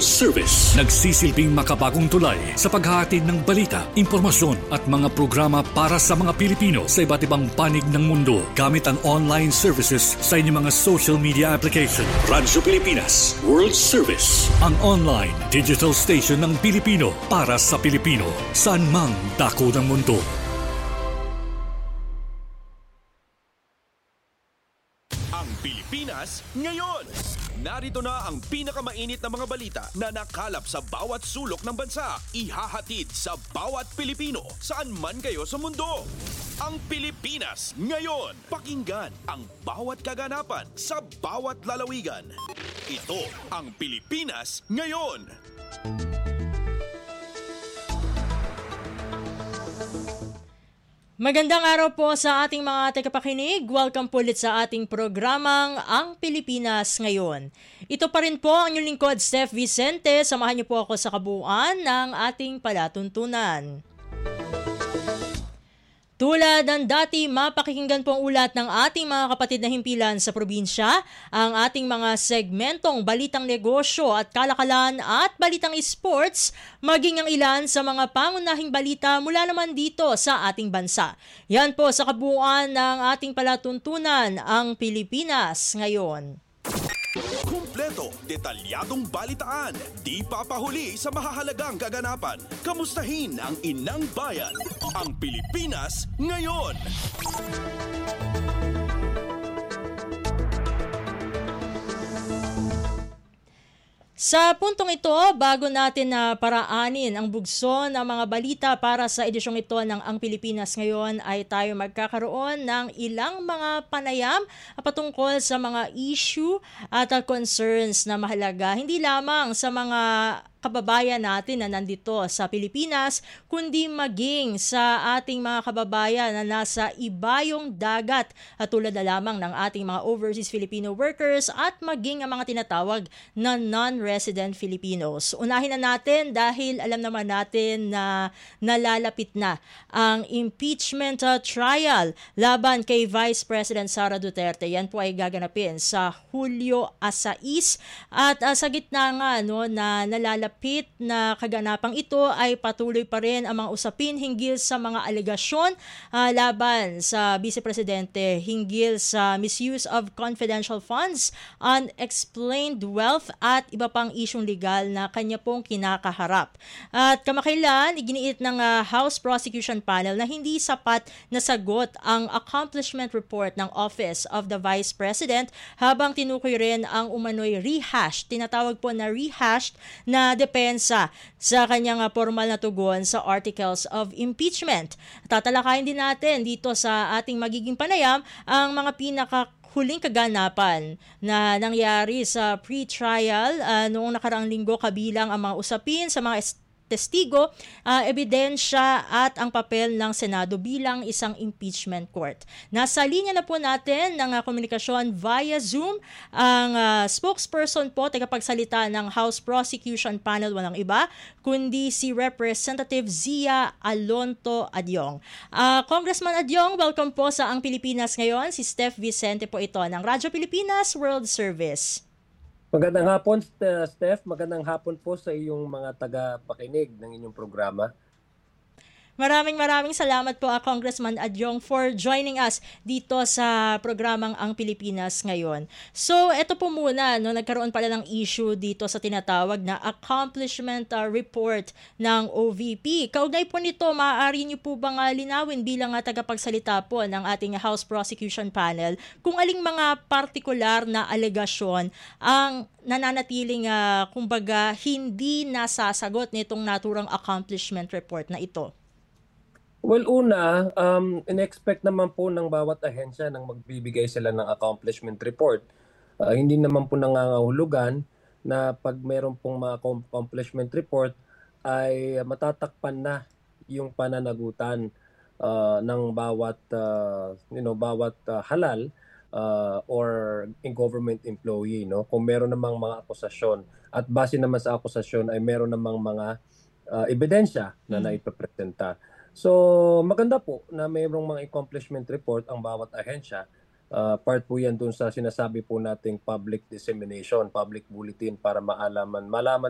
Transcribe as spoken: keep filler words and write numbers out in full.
World Service. Nagsisilbing makabagong tulay sa paghahatid ng balita, impormasyon at mga programa para sa mga Pilipino sa iba't ibang panig ng mundo gamit ang online services sa inyong mga social media application. Radyo Pilipinas World Service, ang online digital station ng Pilipino para sa Pilipino saan mang dako ng mundo. Ang Pilipinas ngayon. Narito na ang pinakamainit na mga balita na nakalap sa bawat sulok ng bansa. Ihahatid sa bawat Pilipino saan man kayo sa mundo. Ang Pilipinas ngayon. Pakinggan ang bawat kaganapan sa bawat lalawigan. Ito ang Pilipinas ngayon. Magandang araw po sa ating mga tagapakinig. Welcome po ulit sa ating programang Ang Pilipinas Ngayon. Ito pa rin po ang inyong lingkod, Steph Vicente. Samahan niyo po ako sa kabuuan ng ating palatuntunan. Tulad ng dati, mapakikinggan po ang ulat ng ating mga kapatid na himpilan sa probinsya, ang ating mga segmentong balitang negosyo at kalakalan at balitang sports, maging ang ilan sa mga pangunahing balita mula naman dito sa ating bansa. Yan po sa kabuuan ng ating palatuntunan, ang Pilipinas Ngayon. Kumpleto, detalyadong balitaan, di papahuli sa mahahalagang kaganapan. Kamustahin ang inang bayan, ang Pilipinas ngayon. Sa puntong ito, bago natin na paraanin ang bugso ng mga balita para sa edisyong ito ng Ang Pilipinas Ngayon, ay tayo magkakaroon ng ilang mga panayam patungkol sa mga issue at concerns na mahalaga, hindi lamang sa mga kababayan natin na nandito sa Pilipinas, kundi maging sa ating mga kababayan na nasa ibayong dagat at tulad na lamang ng ating mga overseas Filipino workers at maging ang mga tinatawag na non-resident Filipinos. Unahin na natin dahil alam naman natin na nalalapit na ang impeachment uh, trial laban kay Vice President Sara Duterte. Yan po ay gaganapin sa Hulyo sais at uh, sa gitna nga no, na nalalapit na kaganapang ito ay patuloy pa rin ang mga usapin hinggil sa mga alegasyon uh, laban sa Vice Presidente hinggil sa misuse of confidential funds, unexplained wealth at iba pang isyong legal na kanya pong kinakaharap. At kamakailan, iginiit ng uh, House Prosecution Panel na hindi sapat na sagot ang accomplishment report ng Office of the Vice President habang tinukoy rin ang umano'y rehashed, tinatawag po na rehashed na depensa sa kanyang formal na tugon sa articles of impeachment. Tatalakayin din natin dito sa ating magiging panayam ang mga pinaka huling kaganapan na nangyari sa pre-trial uh, noong nakaraang linggo kabilang ang mga usapin sa mga est- testigo, uh, ebidensya at ang papel ng Senado bilang isang impeachment court. Nasa linya na po natin ng uh, komunikasyon via Zoom ang uh, spokesperson po, tagapagsalita ng House Prosecution Panel, walang iba, kundi si Representative Zia Alonto Adyong. Uh, Congressman Adyong, welcome po sa Ang Pilipinas Ngayon. Si Steph Vicente po ito ng Radyo Pilipinas World Service. Magandang hapon, Steph. Magandang hapon po sa iyong mga taga-pakinig ng inyong programa. Maraming maraming salamat po, uh, Congressman Adyong, for joining us dito sa programang Ang Pilipinas Ngayon. So, ito po muna, no, nagkaroon pala ng issue dito sa tinatawag na accomplishment uh, report ng O V P. Kaugnay po nito, maaari niyo po bang uh, linawin bilang uh, tagapagsalita po ng ating House Prosecution Panel kung aling mga partikular na alegasyon ang nananatiling, uh, kumbaga, hindi nasasagot nitong naturang accomplishment report na ito? Well, una, um, in-expect naman po ng bawat ahensya nang magbibigay sila ng accomplishment report. Uh, hindi naman po nangangahulugan na pag mayroon pong mga accomplishment report ay matatakpan na yung pananagutan uh, ng bawat uh, you know, bawat uh, halal uh, or in government employee, no? Kung meron namang mga akusasyon at base naman sa akusasyon ay meron namang mga uh, ebidensya na mm. naipapresenta. So maganda po na mayroong mga accomplishment report ang bawat ahensya. Uh, part po yan dun sa sinasabi po nating public dissemination, public bulletin para maalaman, malaman